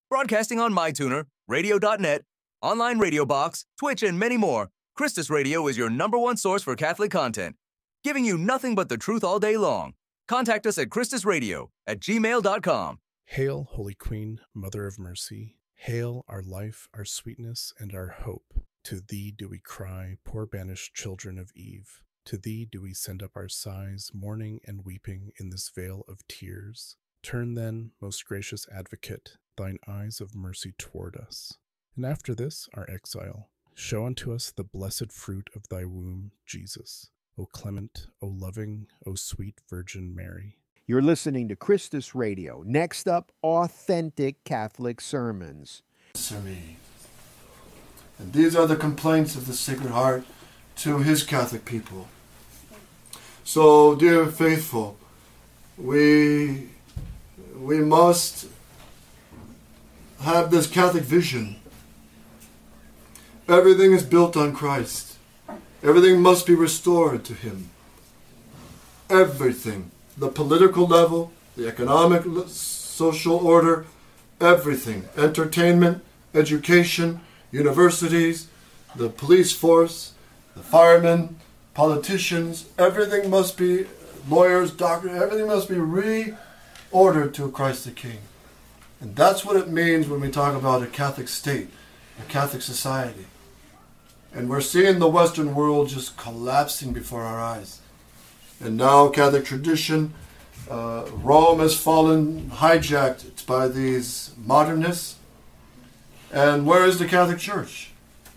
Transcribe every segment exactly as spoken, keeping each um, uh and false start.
Broadcasting on MyTuner, radio dot net, online radio box, Twitch, and many more, Christus Radio is your number one source for Catholic content, giving you nothing but the truth all day long. Contact us at christusradio at gmail dot com. Hail, Holy Queen, Mother of Mercy. Hail, our life, our sweetness, and our hope. To thee do we cry, poor banished children of Eve. To thee do we send up our sighs, mourning and weeping in this vale of tears. Turn then, most gracious Advocate, thine eyes of mercy toward us. And after this, our exile, show unto us the blessed fruit of thy womb, Jesus. O clement, O loving, O sweet Virgin Mary. You're listening to Christus Radio. Next up, Authentic Catholic Sermons. And these are the complaints of the Sacred Heart to his Catholic people. So, dear faithful, we, we must have this Catholic vision. Everything is built on Christ. Everything must be restored to him. Everything. The political level, the economic, social order, everything. Entertainment, education, universities, the police force, the firemen, politicians, everything must be, lawyers, doctors, everything must be reordered to Christ the King. And that's what it means when we talk about a Catholic state, a Catholic society. And we're seeing the Western world just collapsing before our eyes. And now Catholic tradition, uh, Rome has fallen, hijacked by these modernists. And where is the Catholic Church?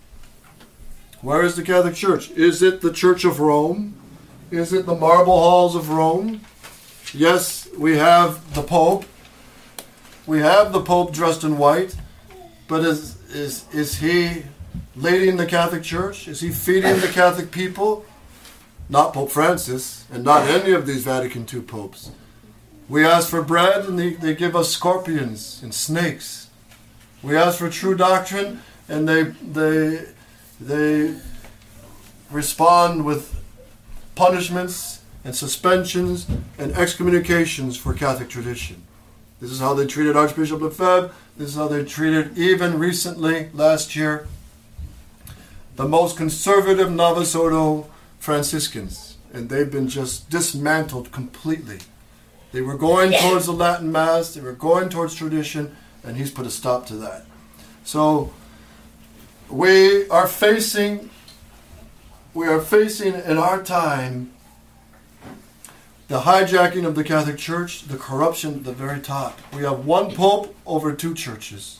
Where is the Catholic Church? Is it the Church of Rome? Is it the marble halls of Rome? Yes, we have the Pope. We have the Pope dressed in white. But is, is, is he leading the Catholic Church? Is he feeding the Catholic people? Not Pope Francis, and not any of these Vatican two popes. We ask for bread, and they, they give us scorpions and snakes. We ask for true doctrine, and they they they respond with punishments and suspensions and excommunications for Catholic tradition. This is how they treated Archbishop Lefebvre. This is how they treated, even recently, last year, the most conservative Novus Ordo Franciscans. And they've been just dismantled completely. They were going towards the Latin Mass. They were going towards tradition. And he's put a stop to that. So we are facing, we are facing in our time the hijacking of the Catholic Church, the corruption at the very top. We have one pope over two churches.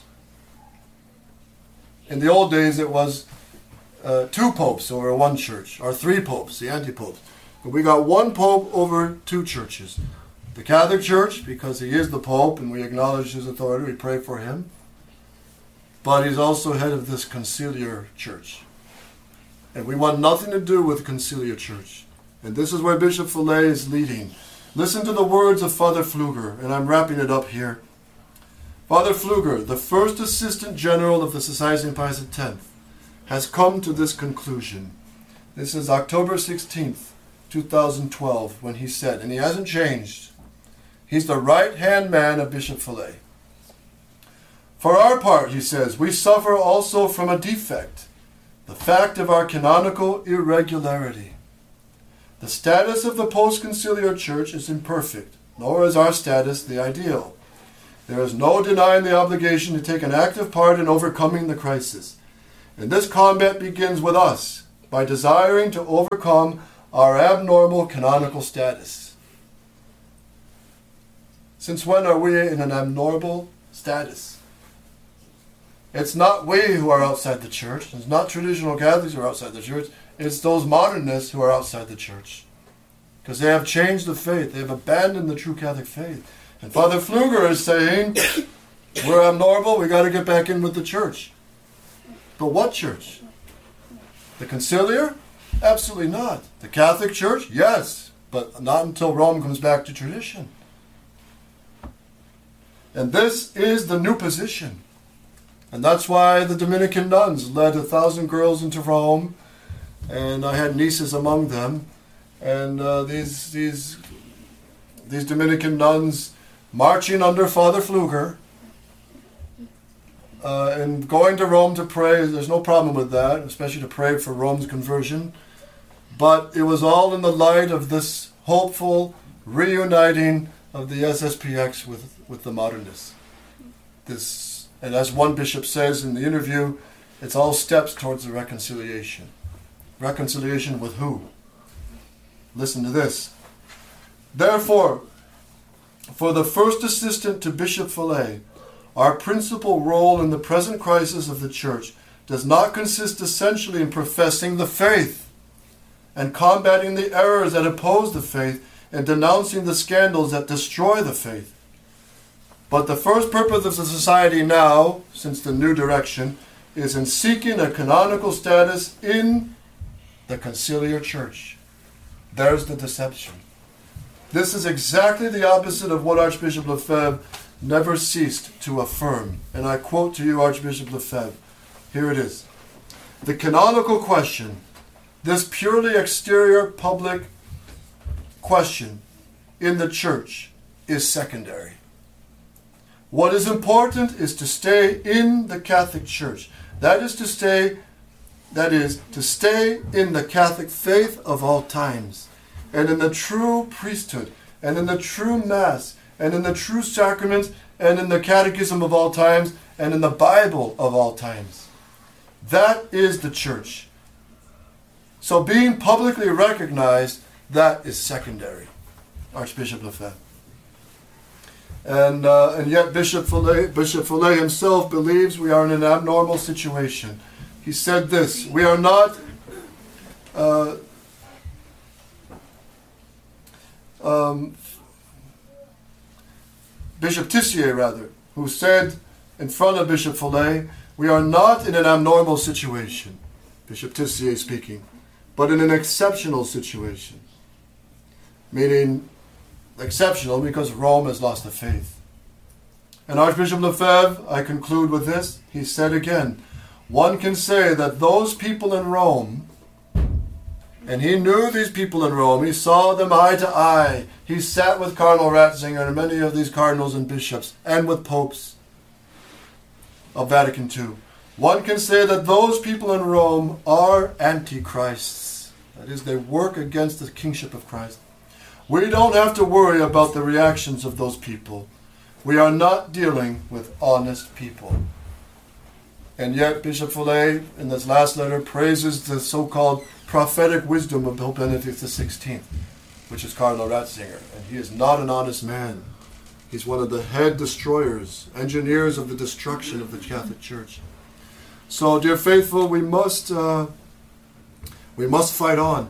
In the old days it was uh, two popes over one church, or three popes, the anti-popes. But we got one pope over two churches. The Catholic Church, because he is the Pope and we acknowledge his authority, we pray for him. But he's also head of this conciliar church. And we want nothing to do with the conciliar church. And this is where Bishop Fillet is leading. Listen to the words of Father Pfluger, and I'm wrapping it up here. Father Pfluger, the first Assistant General of the Society of Saint Pius X, has come to this conclusion. This is October sixteenth, two thousand twelve, when he said, and he hasn't changed, he's the right-hand man of Bishop Fillet. For our part, he says, we suffer also from a defect, the fact of our canonical irregularity. The status of the post-conciliar church is imperfect, nor is our status the ideal. There is no denying the obligation to take an active part in overcoming the crisis. And this combat begins with us, by desiring to overcome our abnormal canonical status. Since when are we in an abnormal status? It's not we who are outside the church. It's not traditional Catholics who are outside the church. It's those modernists who are outside the church. Because they have changed the faith. They have abandoned the true Catholic faith. And Father Pfluger is saying, we're abnormal, we got to get back in with the church. But what church? The conciliar? Absolutely not. The Catholic Church? Yes. But not until Rome comes back to tradition. And this is the new position. And that's why the Dominican nuns led a thousand girls into Rome. And I had nieces among them. And uh, these, these, these Dominican nuns marching under Father Pfluger uh, and going to Rome to pray, there's no problem with that, especially to pray for Rome's conversion. But it was all in the light of this hopeful reuniting of the S S P X with, with the modernists. This, and as one bishop says in the interview, it's all steps towards the reconciliation. Reconciliation with who? Listen to this. Therefore, for the first assistant to Bishop Fillet, our principal role in the present crisis of the Church does not consist essentially in professing the faith and combating the errors that oppose the faith and denouncing the scandals that destroy the faith. But the first purpose of the society now, since the new direction, is in seeking a canonical status in the conciliar church. There's the deception. This is exactly the opposite of what Archbishop Lefebvre never ceased to affirm. And I quote to you Archbishop Lefebvre. Here it is. The canonical question, this purely exterior public question in the church, is secondary. What is important is to stay in the Catholic Church. That is to stay, that is, to stay in the Catholic faith of all times, and in the true priesthood, and in the true Mass, and in the true sacraments, and in the catechism of all times, and in the Bible of all times. That is the church. So being publicly recognized, that is secondary. Archbishop Lefebvre. And, uh, and yet Bishop Fillet, Bishop Fillet himself believes we are in an abnormal situation. He said this, we are not uh, um, Bishop Tissier, rather, who said in front of Bishop Fillet, we are not in an abnormal situation, Bishop Tissier speaking, but in an exceptional situation. Meaning exceptional because Rome has lost the faith. And Archbishop Lefebvre, I conclude with this, he said again, one can say that those people in Rome, and he knew these people in Rome, he saw them eye to eye, he sat with Cardinal Ratzinger and many of these cardinals and bishops, and with popes of Vatican Two. One can say that those people in Rome are antichrists. That is, they work against the kingship of Christ. We don't have to worry about the reactions of those people. We are not dealing with honest people. And yet Bishop Fillet, in this last letter, praises the so-called prophetic wisdom of Pope Benedict the sixteenth, which is Cardinal Ratzinger. And he is not an honest man. He's one of the head destroyers, engineers of the destruction of the Catholic Church. So, dear faithful, we must uh, we must fight on.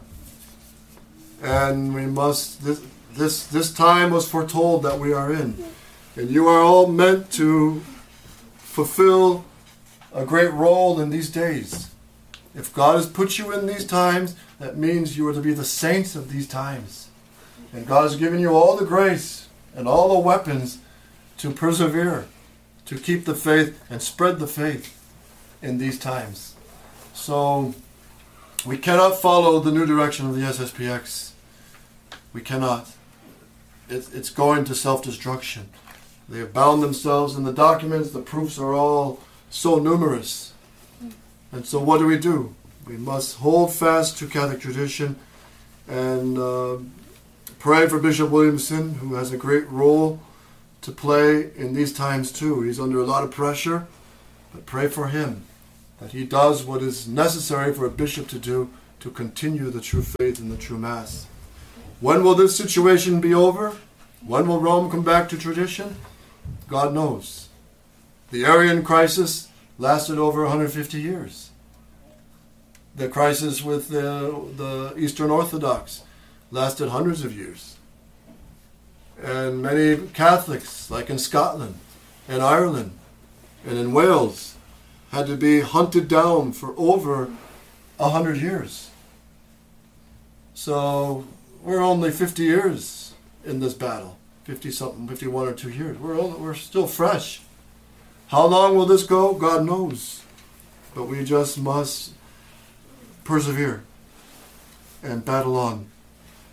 And we must, this, this, this time was foretold that we are in. And you are all meant to fulfill a great role in these days. If God has put you in these times, that means you are to be the saints of these times. And God has given you all the grace and all the weapons to persevere, to keep the faith and spread the faith in these times. So we cannot follow the new direction of the S S P X. We cannot. It, it's going to self-destruction. They have bound themselves in the documents. The proofs are all so numerous. And so what do we do? We must hold fast to Catholic tradition and uh, pray for Bishop Williamson, who has a great role to play in these times too. He's under a lot of pressure, but pray for him, that he does what is necessary for a bishop to do to continue the true faith and the true Mass. When will this situation be over? When will Rome come back to tradition? God knows. The Arian crisis lasted over one hundred fifty years. The crisis with the, the Eastern Orthodox lasted hundreds of years. And many Catholics, like in Scotland and Ireland and in Wales, had to be hunted down for over a hundred years. So we're only fifty years in this battle, fifty something, fifty-one or two years. We're all, we're still fresh. How long will this go? God knows. But we just must persevere and battle on.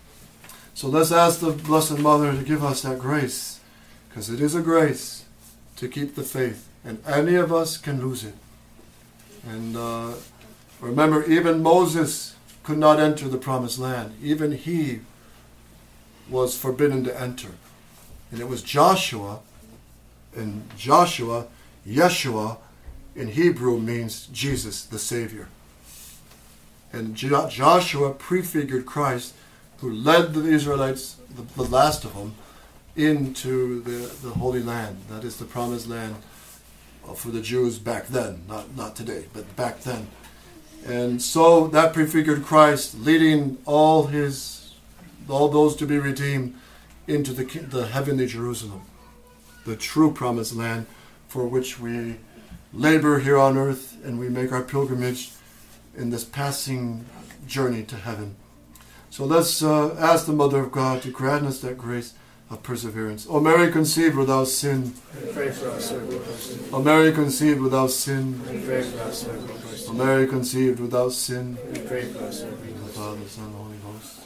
So let's ask the Blessed Mother to give us that grace, because it is a grace to keep the faith, and any of us can lose it. And uh, remember, even Moses could not enter the promised land. Even he was forbidden to enter. And it was Joshua, and Joshua, Yeshua, in Hebrew means Jesus, the Savior. And Jo- Joshua prefigured Christ, who led the Israelites, the, the last of them, into the, the Holy Land. That is the promised land for the Jews back then, not, not today, but back then. And so that prefigured Christ, leading all his, all those to be redeemed into the, the heavenly Jerusalem, the true promised land for which we labor here on earth and we make our pilgrimage in this passing journey to heaven. So let's uh, ask the Mother of God to grant us that grace of perseverance. O Mary, conceived without sin. Pray for us, O Lord. O Mary, conceived without sin. Pray for us, O Lord. O Mary, conceived without sin. Pray for us, O In the Lord. Father, Son, and Holy Ghost.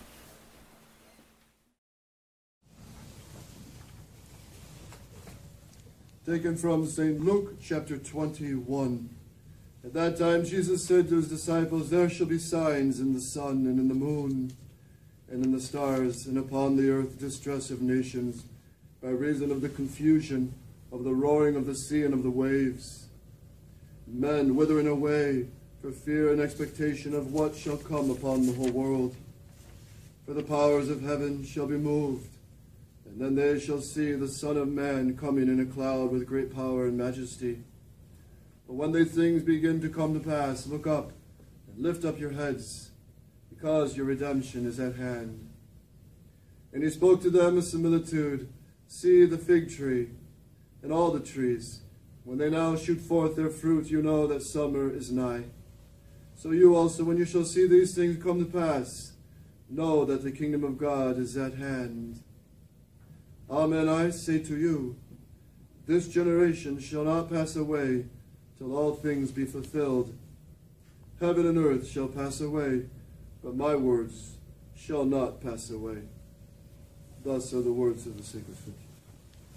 Taken from Saint Luke chapter twenty-one. At that time Jesus said to his disciples, "There shall be signs in the sun and in the moon and in the stars, and upon the earth distress of nations, by reason of the confusion of the roaring of the sea and of the waves. Men withering away for fear and expectation of what shall come upon the whole world. For the powers of heaven shall be moved, and then they shall see the Son of Man coming in a cloud with great power and majesty. But when these things begin to come to pass, look up and lift up your heads, because your redemption is at hand." And he spoke to them a similitude. "See the fig tree and all the trees. When they now shoot forth their fruit, you know that summer is nigh. So you also, when you shall see these things come to pass, know that the kingdom of God is at hand. Amen, I say to you, this generation shall not pass away till all things be fulfilled. Heaven and earth shall pass away, but my words shall not pass away." Thus are the words of the sacred scripture.